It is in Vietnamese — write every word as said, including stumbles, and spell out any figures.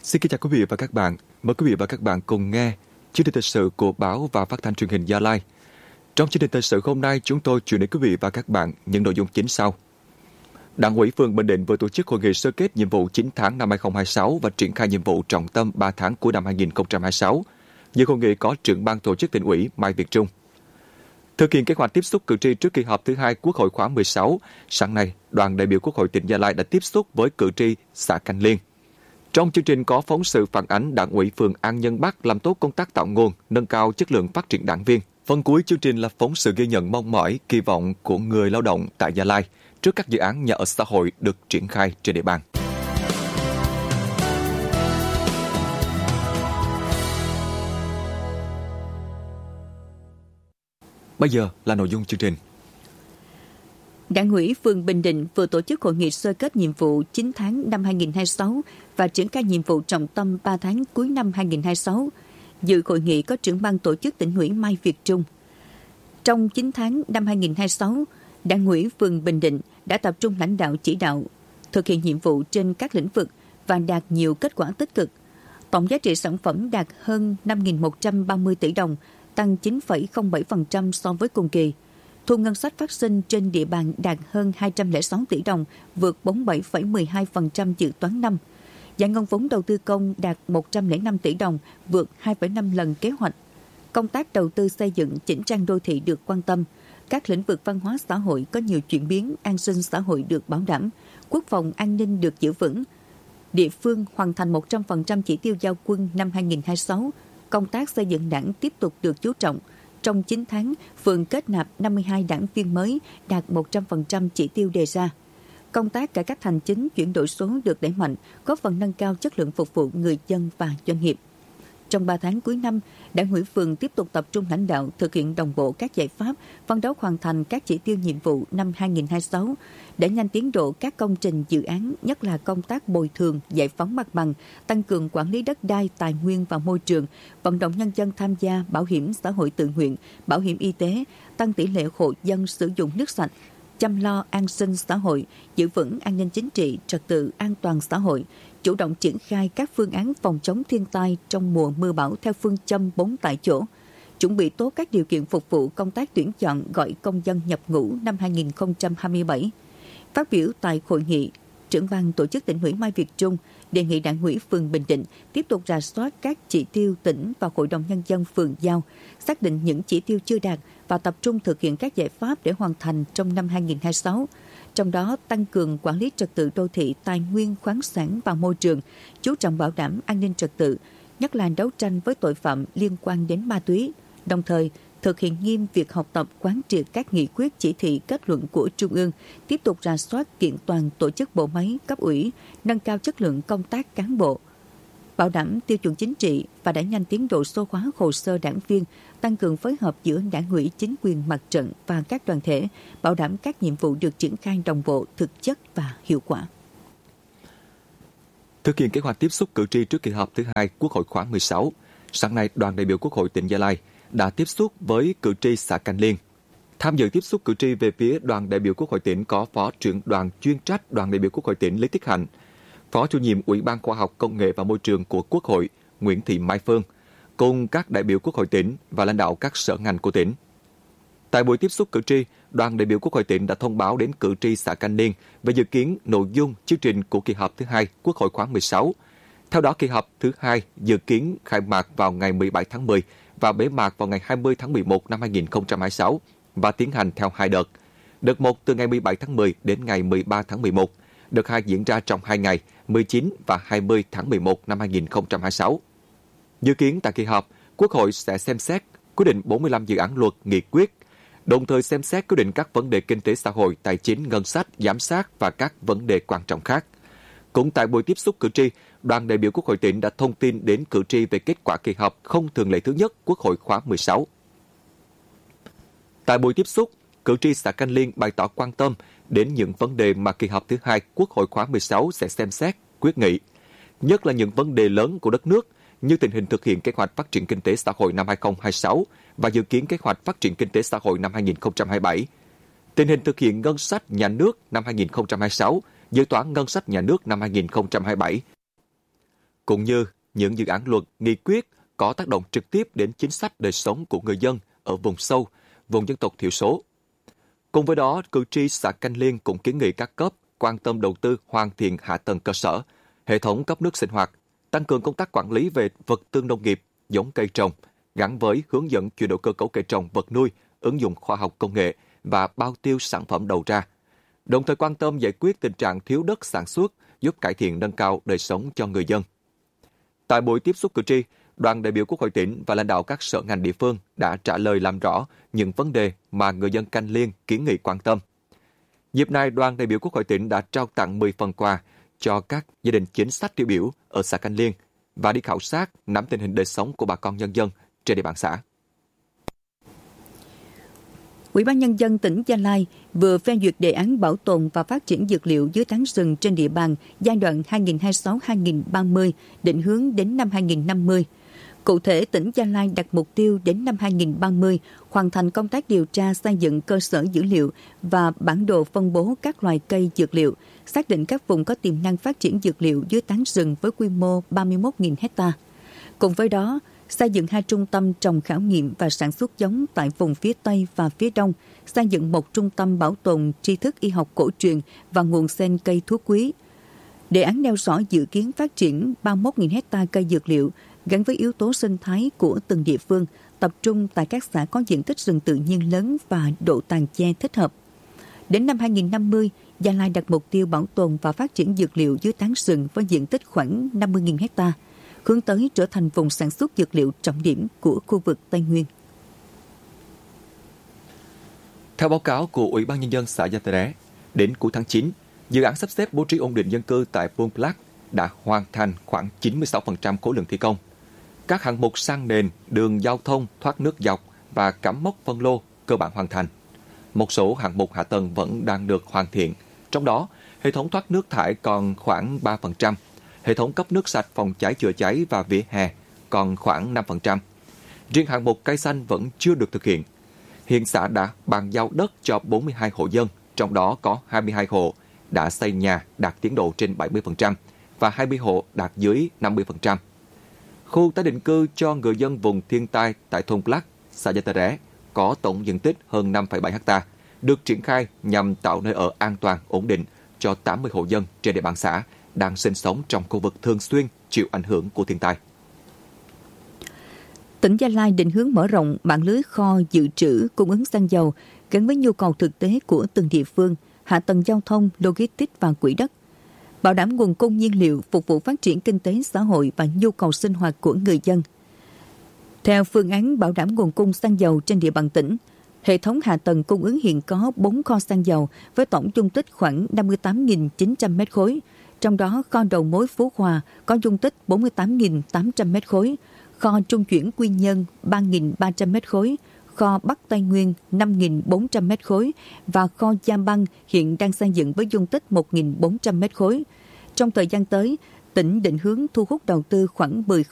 Xin kính chào quý vị và các bạn. Mời quý vị và các bạn cùng nghe chương trình thời sự của báo và phát thanh truyền hình Gia Lai. Trong chương trình thời sự hôm nay, chúng tôi chuyển đến quý vị và các bạn những nội dung chính sau. Đảng ủy phường Bình Định vừa tổ chức hội nghị sơ kết nhiệm vụ chín tháng năm hai không hai sáu và triển khai nhiệm vụ trọng tâm ba tháng cuối năm hai không hai sáu. Dự hội nghị có trưởng ban tổ chức tỉnh ủy Mai Việt Trung. Thực hiện kế hoạch tiếp xúc cử tri trước kỳ họp thứ hai Quốc hội khóa mười sáu, sáng nay, đoàn đại biểu Quốc hội tỉnh Gia Lai đã tiếp xúc với cử tri xã Canh Liên. Trong chương trình có phóng sự phản ánh Đảng ủy phường An Nhân Bắc làm tốt công tác tạo nguồn, nâng cao chất lượng phát triển đảng viên. Phần cuối chương trình là phóng sự ghi nhận mong mỏi, kỳ vọng của người lao động tại Gia Lai trước các dự án nhà ở xã hội được triển khai trên địa bàn. Bây giờ là nội dung chương trình. Đảng ủy phường Bình Định vừa tổ chức hội nghị sơ kết nhiệm vụ chín tháng năm hai không hai sáu và triển khai nhiệm vụ trọng tâm ba tháng cuối năm hai không hai sáu. Dự hội nghị có trưởng ban tổ chức tỉnh ủy Mai Việt Trung. Trong chín tháng năm hai không hai sáu, Đảng ủy phường Bình Định đã tập trung lãnh đạo chỉ đạo, thực hiện nhiệm vụ trên các lĩnh vực và đạt nhiều kết quả tích cực. Tổng giá trị sản phẩm đạt hơn năm nghìn một trăm ba mươi tỷ đồng, tăng chín phẩy không bảy phần trăm so với cùng kỳ. Thu ngân sách phát sinh trên địa bàn đạt hơn hai trăm lẻ sáu tỷ đồng, vượt bốn mươi bảy phẩy mười hai phần trăm dự toán năm. Giải ngân vốn đầu tư công đạt một trăm lẻ năm tỷ đồng, vượt hai phẩy năm lần kế hoạch. Công tác đầu tư xây dựng chỉnh trang đô thị được quan tâm. Các lĩnh vực văn hóa xã hội có nhiều chuyển biến, an sinh xã hội được bảo đảm, quốc phòng an ninh được giữ vững. Địa phương hoàn thành một trăm phần trăm chỉ tiêu giao quân năm hai không hai sáu. Công tác xây dựng đảng tiếp tục được chú trọng. Trong chín tháng, phường kết nạp năm mươi hai đảng viên mới, đạt một trăm phần trăm chỉ tiêu đề ra. Công tác cải cách hành chính chuyển đổi số được đẩy mạnh, góp phần nâng cao chất lượng phục vụ người dân và doanh nghiệp. Trong ba tháng cuối năm, Đảng ủy phường tiếp tục tập trung lãnh đạo thực hiện đồng bộ các giải pháp, phấn đấu hoàn thành các chỉ tiêu nhiệm vụ năm hai không hai sáu, đẩy nhanh tiến độ các công trình dự án, nhất là công tác bồi thường, giải phóng mặt bằng, tăng cường quản lý đất đai, tài nguyên và môi trường, vận động nhân dân tham gia bảo hiểm xã hội tự nguyện, bảo hiểm y tế, tăng tỷ lệ hộ dân sử dụng nước sạch, chăm lo an sinh xã hội, giữ vững an ninh chính trị, trật tự an toàn xã hội, chủ động triển khai các phương án phòng chống thiên tai trong mùa mưa bão theo phương châm bốn tại chỗ, chuẩn bị tốt các điều kiện phục vụ công tác tuyển chọn gọi công dân nhập ngũ năm hai không hai bảy. Phát biểu tại hội nghị, trưởng ban tổ chức tỉnh ủy Mai Việt Trung đề nghị Đảng ủy phường Bình Định tiếp tục rà soát các chỉ tiêu tỉnh và Hội đồng Nhân dân phường giao, xác định những chỉ tiêu chưa đạt và tập trung thực hiện các giải pháp để hoàn thành trong năm hai không hai sáu. Trong đó, tăng cường quản lý trật tự đô thị, tài nguyên, khoáng sản và môi trường, chú trọng bảo đảm an ninh trật tự, nhất là đấu tranh với tội phạm liên quan đến ma túy, đồng thời thực hiện nghiêm việc học tập quán triệt các nghị quyết chỉ thị kết luận của Trung ương, tiếp tục rà soát kiện toàn tổ chức bộ máy cấp ủy, nâng cao chất lượng công tác cán bộ, bảo đảm tiêu chuẩn chính trị và đẩy nhanh tiến độ số hóa hồ sơ đảng viên, tăng cường phối hợp giữa đảng ủy, chính quyền, mặt trận và các đoàn thể, bảo đảm các nhiệm vụ được triển khai đồng bộ, thực chất và hiệu quả. Thực hiện kế hoạch tiếp xúc cử tri trước kỳ họp thứ hai Quốc hội khóa mười sáu, sáng nay đoàn đại biểu Quốc hội tỉnh Gia Lai đã tiếp xúc với cử tri xã Canh Liên. Tham dự tiếp xúc cử tri về phía đoàn đại biểu Quốc hội tỉnh có Phó trưởng đoàn chuyên trách đoàn đại biểu Quốc hội tỉnh Lý Tích Hạnh, Phó chủ nhiệm Ủy ban Khoa học Công nghệ và Môi trường của Quốc hội Nguyễn Thị Mai Phương, cùng các đại biểu Quốc hội tỉnh và lãnh đạo các sở ngành của tỉnh. Tại buổi tiếp xúc cử tri, đoàn đại biểu Quốc hội tỉnh đã thông báo đến cử tri xã Canh Liên về dự kiến nội dung chương trình của kỳ họp thứ hai Quốc hội khóa mười sáu. Theo đó, kỳ họp thứ hai dự kiến khai mạc vào ngày mười bảy tháng mười và bế mạc vào ngày hai mươi tháng mười một năm hai không hai sáu và tiến hành theo hai đợt. Đợt một từ ngày mười bảy tháng mười đến ngày mười ba tháng mười một. Đợt hai diễn ra trong hai ngày, mười chín và hai mươi tháng mười một năm hai không hai sáu. Dự kiến tại kỳ họp, Quốc hội sẽ xem xét quyết định bốn mươi lăm dự án luật, nghị quyết, đồng thời xem xét quyết định các vấn đề kinh tế xã hội, tài chính, ngân sách, giám sát và các vấn đề quan trọng khác. Cũng tại buổi tiếp xúc cử tri, đoàn đại biểu Quốc hội tỉnh đã thông tin đến cử tri về kết quả kỳ họp không thường lệ thứ nhất Quốc hội khóa mười sáu. Tại buổi tiếp xúc, cử tri xã Canh Liên bày tỏ quan tâm đến những vấn đề mà kỳ họp thứ hai Quốc hội khóa mười sáu sẽ xem xét, quyết nghị, nhất là những vấn đề lớn của đất nước như tình hình thực hiện kế hoạch phát triển kinh tế xã hội năm hai không hai sáu và dự kiến kế hoạch phát triển kinh tế xã hội năm hai không hai bảy, tình hình thực hiện ngân sách nhà nước năm hai không hai sáu, dự toán ngân sách nhà nước năm hai không hai bảy. cũng như những dự án luật, nghị quyết có tác động trực tiếp đến chính sách đời sống của người dân ở vùng sâu, vùng dân tộc thiểu số. Cùng với đó, cử tri xã Canh Liên cũng kiến nghị các cấp quan tâm đầu tư hoàn thiện hạ tầng cơ sở, hệ thống cấp nước sinh hoạt, tăng cường công tác quản lý về vật tư nông nghiệp, giống cây trồng, gắn với hướng dẫn chuyển đổi cơ cấu cây trồng, vật nuôi, ứng dụng khoa học công nghệ và bao tiêu sản phẩm đầu ra. Đồng thời quan tâm giải quyết tình trạng thiếu đất sản xuất, giúp cải thiện nâng cao đời sống cho người dân. Tại buổi tiếp xúc cử tri, đoàn đại biểu Quốc hội tỉnh và lãnh đạo các sở ngành địa phương đã trả lời làm rõ những vấn đề mà người dân Canh Liên kiến nghị quan tâm. Dịp này, đoàn đại biểu Quốc hội tỉnh đã trao tặng mười phần quà cho các gia đình chính sách tiêu biểu ở xã Canh Liên và đi khảo sát, nắm tình hình đời sống của bà con nhân dân trên địa bàn xã. Ủy ban Nhân dân tỉnh Gia Lai vừa phê duyệt đề án bảo tồn và phát triển dược liệu dưới tán rừng trên địa bàn giai đoạn hai nghìn không trăm hai mươi sáu đến hai nghìn không trăm ba mươi, định hướng đến năm hai nghìn không trăm năm mươi. Cụ thể, tỉnh Gia Lai đặt mục tiêu đến năm hai nghìn không trăm ba mươi hoàn thành công tác điều tra xây dựng cơ sở dữ liệu và bản đồ phân bố các loài cây dược liệu, xác định các vùng có tiềm năng phát triển dược liệu dưới tán rừng với quy mô ba mươi mốt nghìn héc ta. Cùng với đó, xây dựng hai trung tâm trồng khảo nghiệm và sản xuất giống tại vùng phía Tây và phía Đông, xây dựng một trung tâm bảo tồn tri thức y học cổ truyền và nguồn sen cây thuốc quý. Đề án nêu rõ dự kiến phát triển ba mươi mốt nghìn héc ta cây dược liệu gắn với yếu tố sinh thái của từng địa phương, tập trung tại các xã có diện tích rừng tự nhiên lớn và độ tàn che thích hợp. Đến năm hai nghìn không trăm năm mươi, Gia Lai đặt mục tiêu bảo tồn và phát triển dược liệu dưới tán rừng với diện tích khoảng năm mươi nghìn héc ta, hướng tới trở thành vùng sản xuất dược liệu trọng điểm của khu vực Tây Nguyên. Theo báo cáo của Ủy ban Nhân dân xã Gia Ré, đến cuối tháng chín, dự án sắp xếp bố trí ổn định dân cư tại Buôn Plác đã hoàn thành khoảng chín mươi sáu phần trăm khối lượng thi công. Các hạng mục san nền, đường giao thông, thoát nước dọc và cắm mốc phân lô cơ bản hoàn thành. Một số hạng mục hạ tầng vẫn đang được hoàn thiện, trong đó hệ thống thoát nước thải còn khoảng ba phần trăm, hệ thống cấp nước sạch phòng cháy chữa cháy và vỉa hè còn khoảng năm phần trăm. Riêng hạng mục cây xanh vẫn chưa được thực hiện. Hiện xã đã bàn giao đất cho bốn mươi hai hộ dân, trong đó có hai mươi hai hộ đã xây nhà đạt tiến độ trên bảy mươi phần trăm và hai mươi hộ đạt dưới năm mươi phần trăm. Khu tái định cư cho người dân vùng thiên tai tại thôn Plác, xã Gia Ré có tổng diện tích hơn năm phẩy bảy héc ta, được triển khai nhằm tạo nơi ở an toàn, ổn định cho tám mươi hộ dân trên địa bàn xã đang sinh sống trong khu vực thường xuyên chịu ảnh hưởng của thiên tai. Tỉnh Gia Lai định hướng mở rộng mạng lưới kho dự trữ cung ứng xăng dầu gắn với nhu cầu thực tế của từng địa phương, hạ tầng giao thông, logistics và quỹ đất, bảo đảm nguồn cung nhiên liệu phục vụ phát triển kinh tế xã hội và nhu cầu sinh hoạt của người dân. Theo phương án bảo đảm nguồn cung xăng dầu trên địa bàn tỉnh, hệ thống hạ tầng cung ứng hiện có bốn kho xăng dầu với tổng dung tích khoảng năm mươi tám nghìn chín trăm mét khối, trong đó kho đầu mối Phú Hòa có dung tích bốn mươi tám nghìn tám trăm mét khối, kho trung chuyển Quy Nhơn ba nghìn ba trăm mét khối, kho Bắc Tây Nguyên năm nghìn bốn trăm mét khối và kho Gia Băng hiện đang xây dựng với dung tích một nghìn bốn trăm mét khối. Trong thời gian tới, tỉnh định hướng thu hút đầu tư khoảng mười